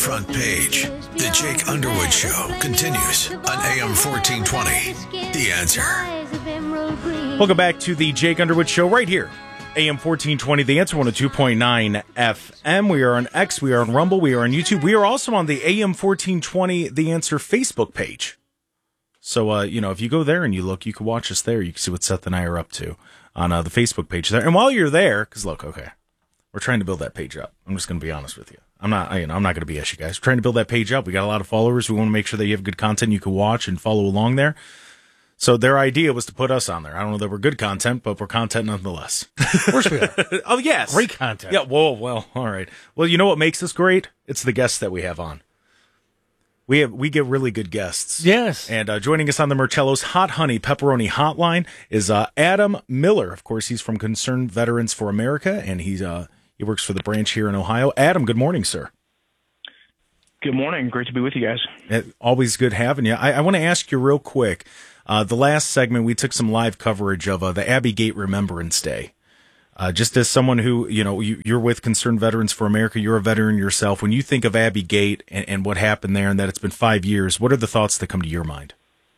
Front Page. The Jake Underwood Show continues on AM 1420. The Answer. Welcome back to the Jake Underwood Show right here. AM 1420, The Answer 102.9 FM. We are on X, we are on Rumble, we are on YouTube. We are also on the AM 1420 The Answer Facebook page. So, if you go there and you look, you can watch us there. You can see what Seth and I are up to on the Facebook page there. And while you're there, because look, okay, we're trying to build that page up. I'm just going to be honest with you. I'm not going to BS you guys. We're trying to build that page up. We got a lot of followers. We want to make sure that you have good content you can watch and follow along there. So their idea was to put us on there. I don't know that we're good content, but we're content nonetheless. Of course we are. Oh, yes. Great content. Yeah, well, all right. Well, you know what makes us great? It's the guests that we have on. We get really good guests. Yes. And joining us on the Marcello's Hot Honey Pepperoni Hotline is Adam Miller. Of course, he's from Concerned Veterans for America, and he works for the branch here in Ohio. Adam, good morning, sir. Good morning. Great to be with you guys. Always good having you. I want to ask you real quick. The last segment, we took some live coverage of the Abbey Gate Remembrance Day. Just as someone who, you're with Concerned Veterans for America, you're a veteran yourself. When you think of Abbey Gate and what happened there and that it's been 5 years, what are the thoughts that come to your mind?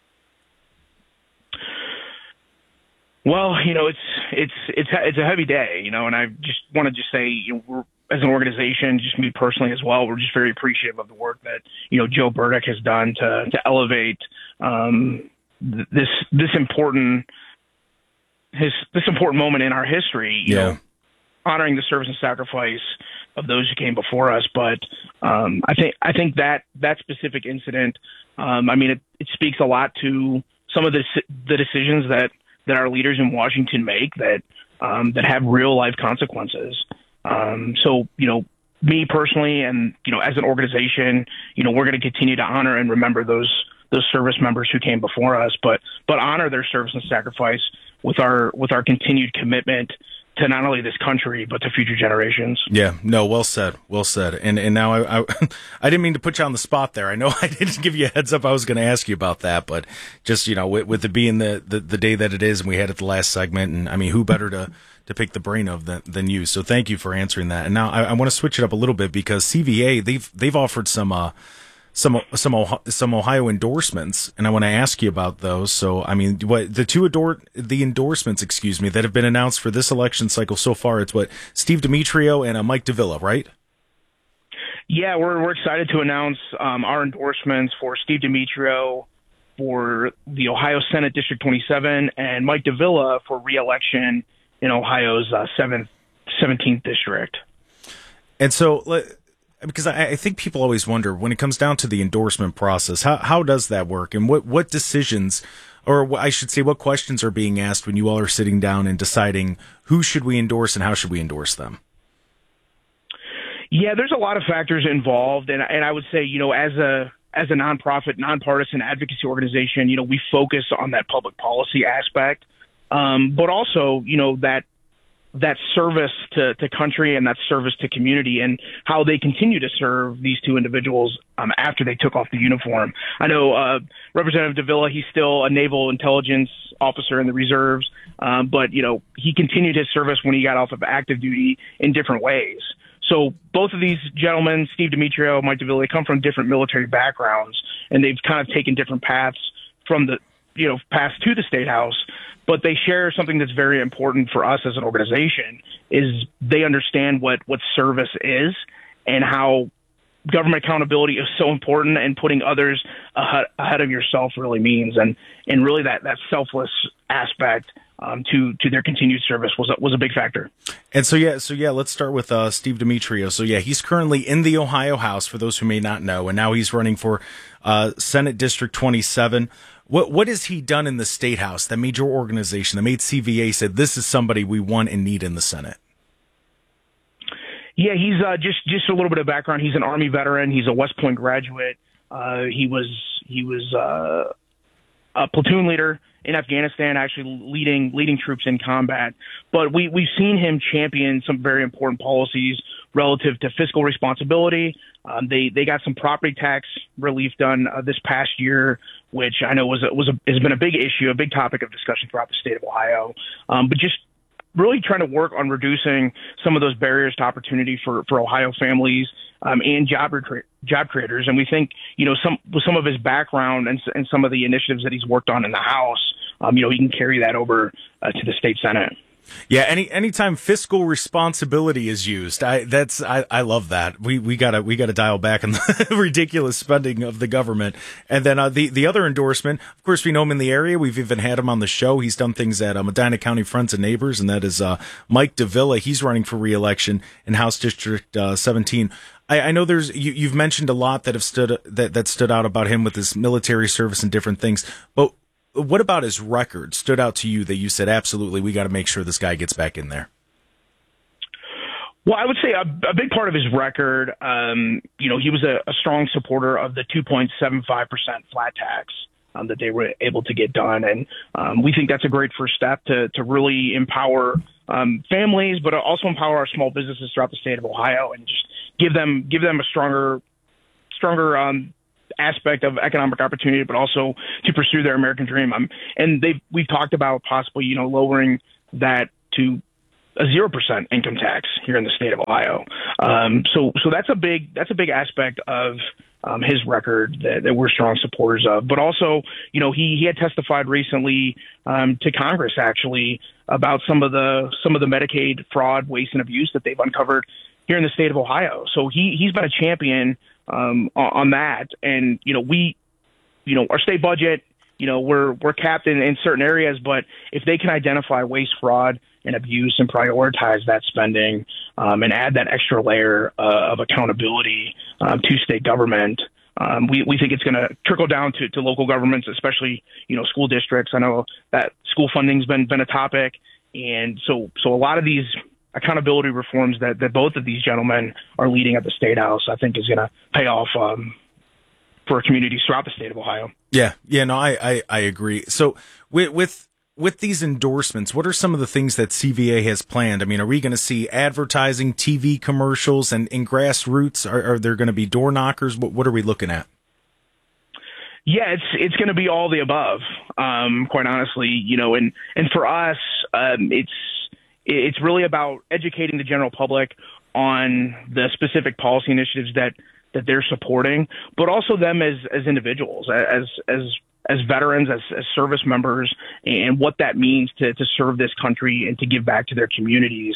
Well, it's a heavy day, and I just want to say, we're, as an organization, just me personally as well, we're just very appreciative of the work that, Joe Burdick has done to elevate this important moment in our history, you know, honoring the service and sacrifice of those who came before us. But I think that specific incident, it speaks a lot to some of the decisions that our leaders in Washington make that have real life consequences. So, me personally, and, as an organization, we're going to continue to honor and remember those service members who came before us, but honor their service and sacrifice with our continued commitment to not only this country, but to future generations. Yeah, no, well said. And now I didn't mean to put you on the spot there. I know I didn't give you a heads up. I was going to ask you about that, but just, with it being the day that it is, and we had it the last segment, and I mean, who better to pick the brain of than you? So thank you for answering that. And now I want to switch it up a little bit because CVA, they've offered some Ohio endorsements, and I want to ask you about those. So, I mean, the endorsements, that have been announced for this election cycle so far, it's Steve Demetrio and Mike Davila, right? Yeah, we're excited to announce our endorsements for Steve Demetrio for the Ohio Senate District 27 and Mike Davila for re-election in Ohio's 17th district. And so, because I think people always wonder when it comes down to the endorsement process, how does that work, and what decisions, or I should say, what questions are being asked when you all are sitting down and deciding who should we endorse and how should we endorse them? Yeah, there's a lot of factors involved, and I would say, as a nonprofit, nonpartisan advocacy organization, we focus on that public policy aspect, but also, that service to country and that service to community and how they continue to serve these two individuals after they took off the uniform. I know Representative Davila, he's still a naval intelligence officer in the reserves, but, he continued his service when he got off of active duty in different ways. So both of these gentlemen, Steve Demetrio, Mike Davila, they come from different military backgrounds, and they've kind of taken different paths from the, paths to the State House. But they share something that's very important for us as an organization is they understand what service is and how government accountability is so important and putting others ahead of yourself really means. And really that selfless aspect to their continued service was a big factor. And so let's start with Steve Demetrio. So he's currently in the Ohio House, for those who may not know, and now he's running for Senate District 27. What has he done in the State House that made your organization, that made CVA said this is somebody we want and need in the Senate? Yeah, he's just a little bit of background. He's an Army veteran. He's a West Point graduate. He was a platoon leader in Afghanistan, actually leading troops in combat. But we've seen him champion some very important policies relative to fiscal responsibility. They got some property tax relief done this past year, which I know has been a big issue, a big topic of discussion throughout the state of Ohio. But just really trying to work on reducing some of those barriers to opportunity for Ohio families and job creators. And we think, with some of his background and some of the initiatives that he's worked on in the House, he can carry that over to the state Senate. Yeah, anytime fiscal responsibility is used, I love that. We gotta dial back on the ridiculous spending of the government. And then the other endorsement, of course, we know him in the area. We've even had him on the show. He's done things at Medina County Friends and Neighbors, and that is Mike Davila. He's running for re-election in House District 17. I know you've mentioned a lot that have stood out about him with his military service and different things, but what about his record stood out to you that you said, absolutely, we got to make sure this guy gets back in there? Well, I would say a big part of his record, he was a strong supporter of the 2.75% flat tax that they were able to get done. And we think that's a great first step to really empower families, but also empower our small businesses throughout the state of Ohio and just give them a stronger aspect of economic opportunity, but also to pursue their American dream. And we've talked about possibly, lowering that to a 0% income tax here in the state of Ohio. So that's a big aspect of his record that we're strong supporters of. But also, he had testified recently to Congress actually about some of the Medicaid fraud, waste, and abuse that they've uncovered here in the state of Ohio. So he's been a champion on that. And, our state budget, we're capped in certain areas, but if they can identify waste, fraud, and abuse and prioritize that spending and add that extra layer of accountability to state government, we think it's going to trickle down to local governments, especially, school districts. I know that school funding's been a topic. And so a lot of these accountability reforms that both of these gentlemen are leading at the State House, I think is going to pay off for communities throughout the state of Ohio. Yeah, no, I agree. So with these endorsements, what are some of the things that CVA has planned? I mean, are we going to see advertising, TV commercials, and in grassroots? Are there going to be door knockers? What are we looking at? Yeah, it's going to be all the above, quite honestly, and for us, it's really about educating the general public on the specific policy initiatives that they're supporting, but also them as individuals, as veterans, as service members, and what that means to serve this country and to give back to their communities.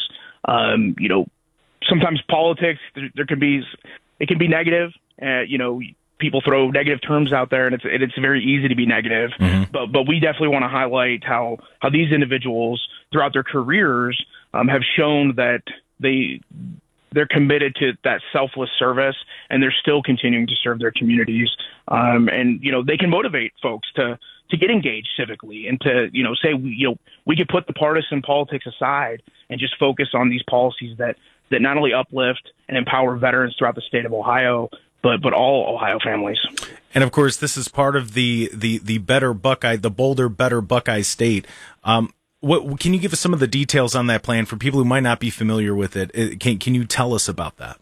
Sometimes politics, it can be negative. People throw negative terms out there, and it's very easy to be negative. Mm-hmm. But we definitely want to highlight how these individuals throughout their careers have shown that they're committed to that selfless service, and they're still continuing to serve their communities. And they can motivate folks to get engaged civically and to say we could put the partisan politics aside and just focus on these policies that not only uplift and empower veterans throughout the state of Ohio, but all Ohio families. And of course, this is part of the Better Buckeye, the Boulder Better Buckeye State. What can you give us some of the details on that plan for people who might not be familiar with it? Can you tell us about that?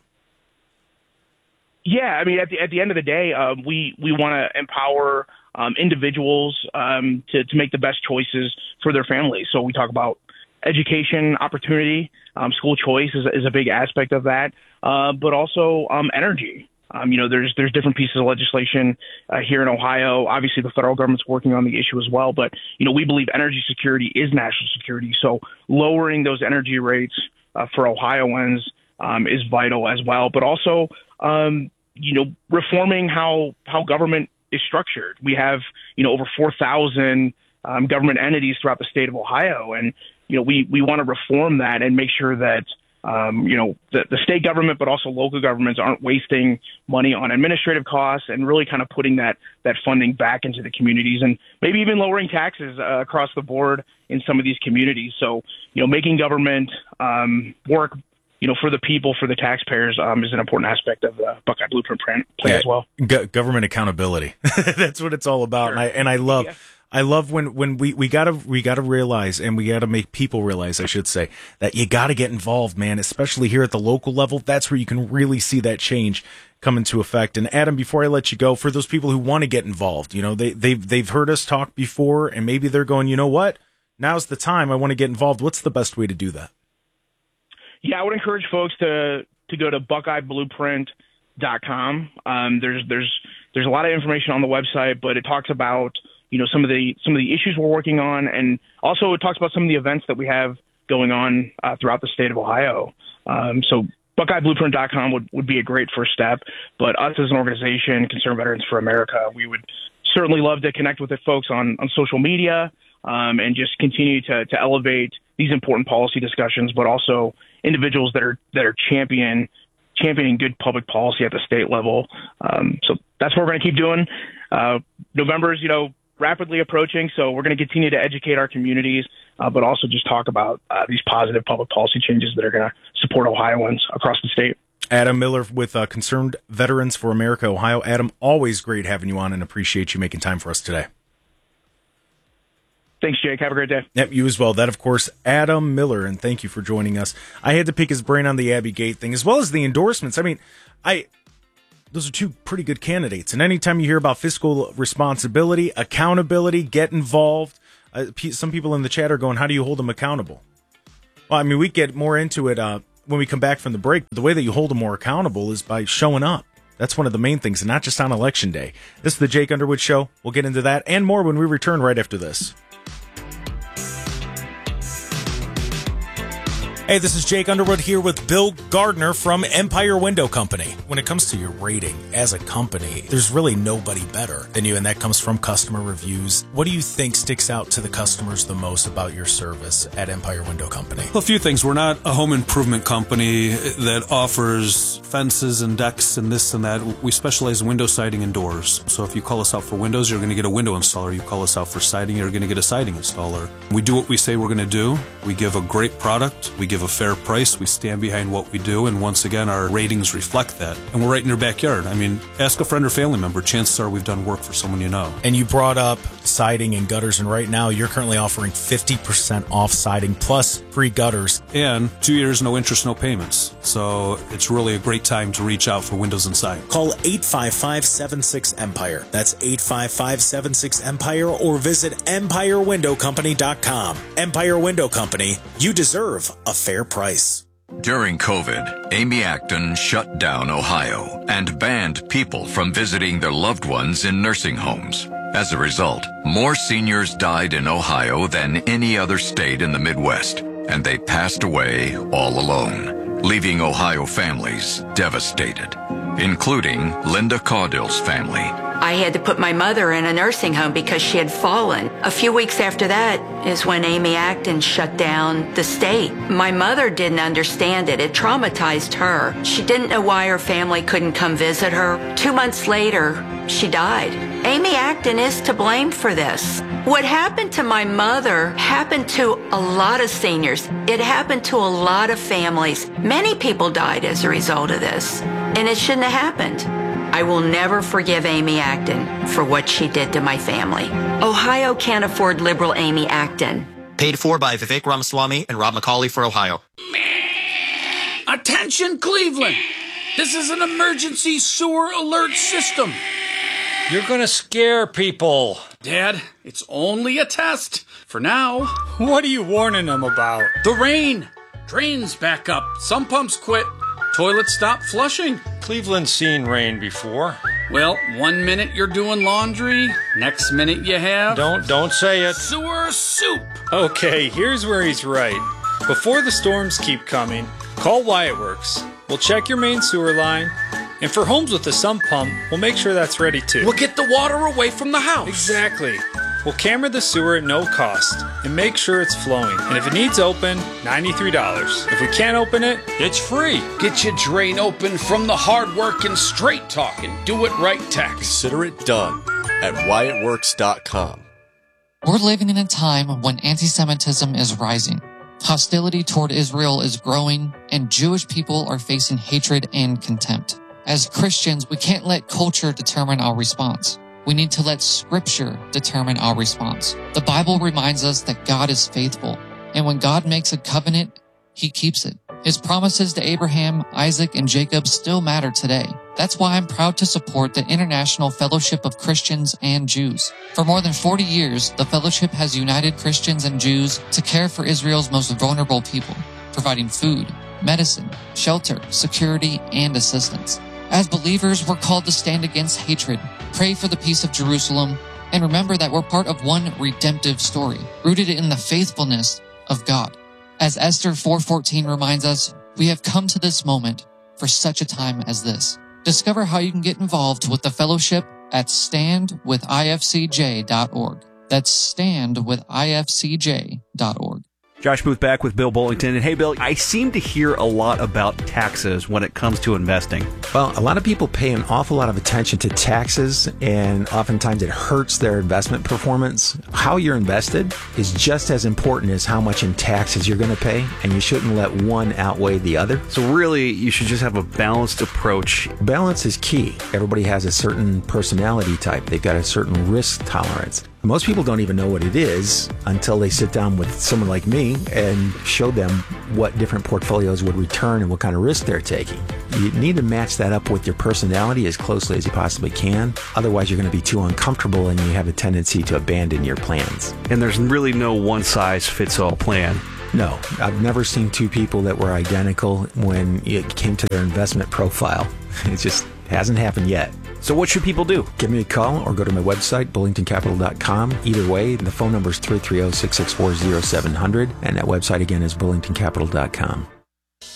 Yeah, I mean, at the end of the day, we want to empower individuals to make the best choices for their families. So we talk about education opportunity, school choice is a big aspect of that, but also energy. There's different pieces of legislation here in Ohio. Obviously, the federal government's working on the issue as well. But, we believe energy security is national security. So lowering those energy rates for Ohioans is vital as well. But also, reforming how government is structured. We have, over 4,000 government entities throughout the state of Ohio. And, we want to reform that and make sure that the state government, but also local governments aren't wasting money on administrative costs and really kind of putting that funding back into the communities and maybe even lowering taxes across the board in some of these communities. So, making government work, for the people, for the taxpayers is an important aspect of the Buckeye Blueprint plan as well. Government accountability. That's what it's all about. Sure. And I love... Yeah. I love when we gotta realize, and we gotta make people realize, I should say, that you gotta get involved, man, especially here at the local level. That's where you can really see that change come into effect. And Adam, before I let you go, for those people who want to get involved, they've heard us talk before, and maybe they're going, you know what? Now's the time. I want to get involved. What's the best way to do that? Yeah, I would encourage folks to go to BuckeyeBlueprint.com BluePrint.com. There's a lot of information on the website, but it talks about, some of the issues we're working on, and also it talks about some of the events that we have going on throughout the state of Ohio. So BuckeyeBlueprint.com would be a great first step. But us as an organization, Concerned Veterans for America, we would certainly love to connect with the folks on social media and just continue to elevate these important policy discussions, but also individuals that are championing good public policy at the state level. So that's what we're going to keep doing. November is, rapidly approaching, so we're going to continue to educate our communities, but also just talk about these positive public policy changes that are going to support Ohioans across the state. Adam Miller with Concerned Veterans for America, Ohio. Adam, always great having you on, and appreciate you making time for us today. Thanks, Jake. Have a great day. Yep, you as well. That, of course, Adam Miller, and thank you for joining us. I had to pick his brain on the Abbey Gate thing, as well as the endorsements. I mean, those are two pretty good candidates. And anytime you hear about fiscal responsibility, accountability, get involved, some people in the chat are going, how do you hold them accountable? Well, I mean, we get more into it when we come back from the break. The way that you hold them more accountable is by showing up. That's one of the main things, and not just on Election Day. This is the Jake Underwood Show. We'll get into that and more when we return right after this. Hey, this is Jake Underwood here with Bill Gardner from Empire Window Company. When it comes to your rating as a company, there's really nobody better than you, and that comes from customer reviews. What do you think sticks out to the customers the most about your service at Empire Window Company? Well, a few things. We're not a home improvement company that offers fences and decks and this and that. We specialize in window siding and doors. So if you call us out for windows, you're going to get a window installer. You call us out for siding, you're going to get a siding installer. We do what we say we're going to do. We give a great product. We give a fair price. We stand behind what we do, and once again, our ratings reflect that. And we're right in your backyard. I mean, ask a friend or family member. Chances are we've done work for someone you know. And you brought up siding and gutters, and right now you're currently offering 50% off siding plus free gutters. And 2 years, no interest, no payments. So it's really a great time to reach out for windows and siding. Call 855-76-EMPIRE. That's 855-76-EMPIRE, or visit EmpireWindowCompany.com. Empire Window Company. You deserve a fair price. During COVID, Amy Acton shut down Ohio and banned people from visiting their loved ones in nursing homes. As a result, more seniors died in Ohio than any other state in the Midwest, and they passed away all alone, leaving Ohio families devastated, including Linda Caudill's family. I had to put my mother in a nursing home because she had fallen. A few weeks after that is when Amy Acton shut down the state. My mother didn't understand it. It traumatized her. She didn't know why her family couldn't come visit her. 2 months later, she died. Amy Acton is to blame for this. What happened to my mother happened to a lot of seniors. It happened to a lot of families. Many people died as a result of this, and it shouldn't have happened. I will never forgive Amy Acton for what she did to my family. Ohio can't afford liberal Amy Acton. Paid for by Vivek Ramaswamy and Rob McCauley for Ohio. Attention, Cleveland! This is an emergency sewer alert system. You're gonna scare people. Dad, it's only a test. For now. What are you warning them about? The rain. Drains back up. Some pumps quit. Toilets stop flushing. Cleveland's seen rain before. Well, 1 minute you're doing laundry, next minute you have... Don't say it. Sewer soup. Okay, here's where he's right. Before the storms keep coming, call Wyatt Works. We'll check your main sewer line, and for homes with a sump pump, we'll make sure that's ready too. We'll get the water away from the house. Exactly. We'll camera the sewer at no cost and make sure it's flowing. And if it needs open, $93. If we can't open it, it's free. Get your drain open from the hard work and straight talking. Do it right text. Consider it done at WyattWorks.com. We're living in a time when anti-Semitism is rising. Hostility toward Israel is growing, and Jewish people are facing hatred and contempt. As Christians, we can't let culture determine our response. We need to let Scripture determine our response. The Bible reminds us that God is faithful, and when God makes a covenant, He keeps it. His promises to Abraham, Isaac, and Jacob still matter today. That's why I'm proud to support the International Fellowship of Christians and Jews. For more than 40 years, the fellowship has united Christians and Jews to care for Israel's most vulnerable people, providing food, medicine, shelter, security, and assistance. As believers, we're called to stand against hatred, pray for the peace of Jerusalem, and remember that we're part of one redemptive story, rooted in the faithfulness of God. As Esther 4:14 reminds us, we have come to this moment for such a time as this. Discover how you can get involved with the fellowship at standwithifcj.org. That's standwithifcj.org. Josh Booth back with Bill Bullington. And hey, Bill, I seem to hear a lot about taxes when it comes to investing. Well, a lot of people pay an awful lot of attention to taxes, and oftentimes it hurts their investment performance. How you're invested is just as important as how much in taxes you're going to pay, and you shouldn't let one outweigh the other. So really, you should just have a balanced approach. Balance is key. Everybody has a certain personality type. They've got a certain risk tolerance. Most people don't even know what it is until they sit down with someone like me and show them what different portfolios would return and what kind of risk they're taking. You need to match that up with your personality as closely as you possibly can. Otherwise, you're going to be too uncomfortable and you have a tendency to abandon your plans. And there's really no one-size-fits-all plan. No, I've never seen two people that were identical when it came to their investment profile. It just hasn't happened yet. So what should people do? Give me a call or go to my website, bullingtoncapital.com. Either way, the phone number is 330-664-0700, and that website again is bullingtoncapital.com.